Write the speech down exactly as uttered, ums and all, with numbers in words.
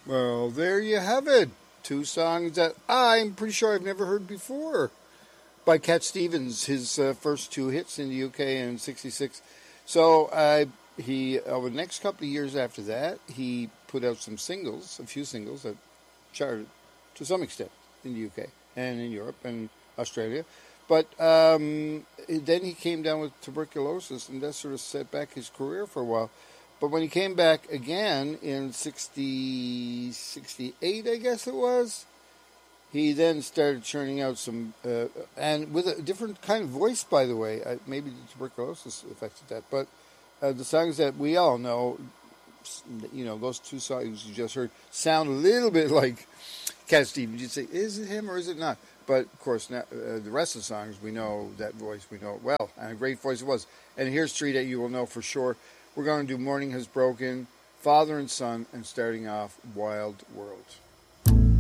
Well, there you have it. Two songs that I'm pretty sure I've never heard before by Cat Stevens. His uh, first two hits in the U K in sixty-six. So uh, he over the next couple of years after that, he put out some singles, a few singles that charted to some extent in the U K and in Europe and Australia. But um, then he came down with tuberculosis, and that sort of set back his career for a while. But when he came back again in sixty, sixty-eight, I guess it was, he then started churning out some, uh, and with a different kind of voice, by the way. Uh, maybe the tuberculosis affected that. But uh, the songs that we all know, you know, those two songs you just heard, sound a little bit like Cat Stevens. You'd say, is it him or is it not? But, of course, now, uh, the rest of the songs, we know that voice, we know it well. And a great voice it was. And here's three that you will know for sure. We're going to do Morning Has Broken, Father and Son, and starting off Wild World.